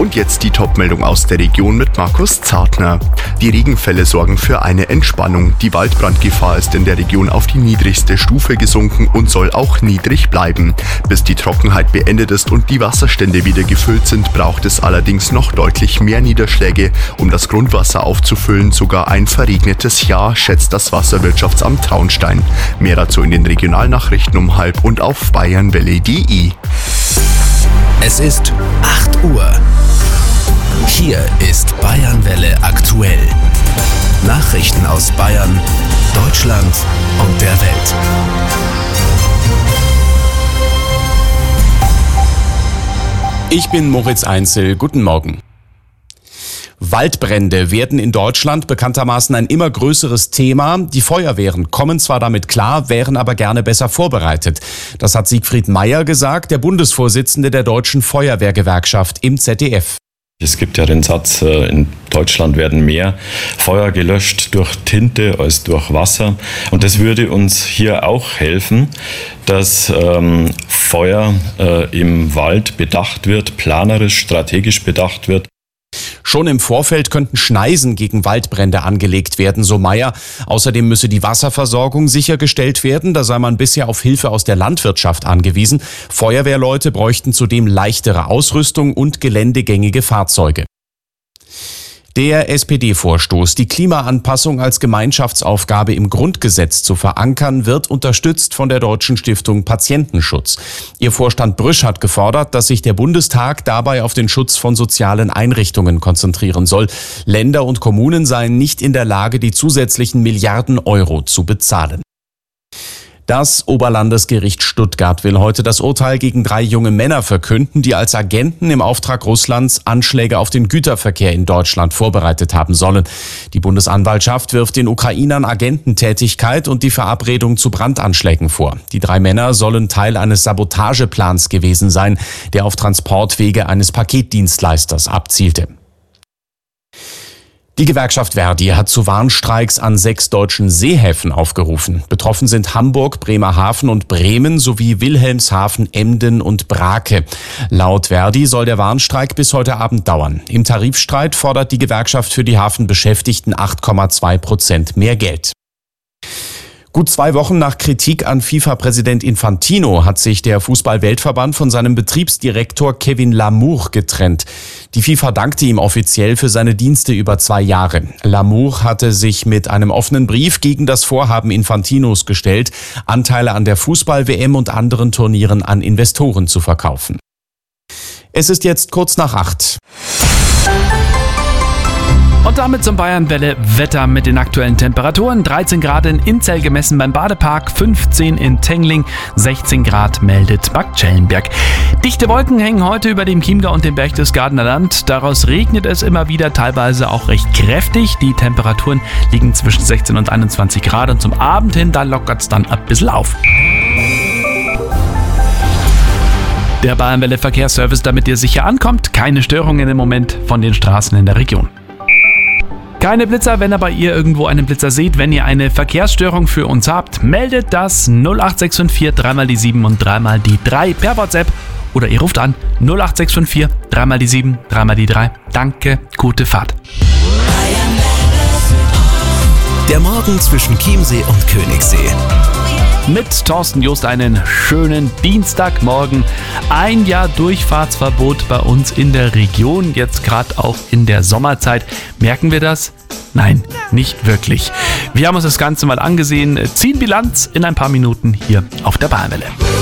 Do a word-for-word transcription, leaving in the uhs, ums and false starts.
Und jetzt die Top-Meldung aus der Region mit Markus Zartner. Die Regenfälle sorgen für eine Entspannung. Die Waldbrandgefahr ist in der Region auf die niedrigste Stufe gesunken und soll auch niedrig bleiben. Bis die Trockenheit beendet ist und die Wasserstände wieder gefüllt sind, braucht es allerdings noch deutlich mehr Niederschläge, um das Grundwasser aufzufüllen. Sogar ein verregnetes Jahr, schätzt das Wasserwirtschaftsamt Traunstein. Mehr dazu in den Regionalnachrichten um halb und auf bayernwelle punkt de. Es ist acht Uhr. Hier ist Bayernwelle aktuell. Nachrichten aus Bayern, Deutschland und der Welt. Ich bin Moritz Einzel. Guten Morgen. Waldbrände werden in Deutschland bekanntermaßen ein immer größeres Thema. Die Feuerwehren kommen zwar damit klar, wären aber gerne besser vorbereitet. Das hat Siegfried Meyer gesagt, der Bundesvorsitzende der Deutschen Feuerwehrgewerkschaft im Z D F. Es gibt ja den Satz, in Deutschland werden mehr Feuer gelöscht durch Tinte als durch Wasser. Und das würde uns hier auch helfen, dass ähm, Feuer äh, im Wald bedacht wird, planerisch, strategisch bedacht wird. Schon im Vorfeld könnten Schneisen gegen Waldbrände angelegt werden, so Meyer. Außerdem müsse die Wasserversorgung sichergestellt werden. Da sei man bisher auf Hilfe aus der Landwirtschaft angewiesen. Feuerwehrleute bräuchten zudem leichtere Ausrüstung und geländegängige Fahrzeuge. Der S P D-Vorstoß, die Klimaanpassung als Gemeinschaftsaufgabe im Grundgesetz zu verankern, wird unterstützt von der Deutschen Stiftung Patientenschutz. Ihr Vorstand Brüsch hat gefordert, dass sich der Bundestag dabei auf den Schutz von sozialen Einrichtungen konzentrieren soll. Länder und Kommunen seien nicht in der Lage, die zusätzlichen Milliarden Euro zu bezahlen. Das Oberlandesgericht Stuttgart will heute das Urteil gegen drei junge Männer verkünden, die als Agenten im Auftrag Russlands Anschläge auf den Güterverkehr in Deutschland vorbereitet haben sollen. Die Bundesanwaltschaft wirft den Ukrainern Agententätigkeit und die Verabredung zu Brandanschlägen vor. Die drei Männer sollen Teil eines Sabotageplans gewesen sein, der auf Transportwege eines Paketdienstleisters abzielte. Die Gewerkschaft Verdi hat zu Warnstreiks an sechs deutschen Seehäfen aufgerufen. Betroffen sind Hamburg, Bremerhaven und Bremen sowie Wilhelmshaven, Emden und Brake. Laut Verdi soll der Warnstreik bis heute Abend dauern. Im Tarifstreit fordert die Gewerkschaft für die Hafenbeschäftigten acht Komma zwei Prozent mehr Geld. Gut zwei Wochen nach Kritik an FIFA-Präsident Infantino hat sich der Fußball-Weltverband von seinem Betriebsdirektor Kevin Lamour getrennt. Die FIFA dankte ihm offiziell für seine Dienste über zwei Jahre. Lamour hatte sich mit einem offenen Brief gegen das Vorhaben Infantinos gestellt, Anteile an der Fußball-W M und anderen Turnieren an Investoren zu verkaufen. Es ist jetzt kurz nach acht. Und damit zum Bayernwelle Wetter mit den aktuellen Temperaturen. dreizehn Grad in Inzell gemessen beim Badepark, fünfzehn in Tengling, sechzehn Grad meldet Bad Schellenberg. Dichte Wolken hängen heute über dem Chiemgau und dem Berchtesgadener Land. Daraus regnet es immer wieder, teilweise auch recht kräftig. Die Temperaturen liegen zwischen sechzehn und einundzwanzig Grad und zum Abend hin, da lockert es dann ein bisschen auf. Der Bayernwelle Verkehrsservice, damit ihr sicher ankommt. Keine Störungen im Moment von den Straßen in der Region. Keine Blitzer, wenn aber ihr irgendwo einen Blitzer seht, wenn ihr eine Verkehrsstörung für uns habt, meldet das null acht sechs fünf vier, dreimal die sieben und dreimal die drei per WhatsApp oder ihr ruft an null acht sechs fünf vier, dreimal die sieben, dreimal die drei. Danke, gute Fahrt. Der Morgen zwischen Chiemsee und Königssee. Mit Thorsten Just einen schönen Dienstagmorgen. Ein Jahr Durchfahrtsverbot bei uns in der Region, jetzt gerade auch in der Sommerzeit. Merken wir das? Nein, nicht wirklich. Wir haben uns das Ganze mal angesehen, ziehen Bilanz in ein paar Minuten hier auf der Bayernwelle.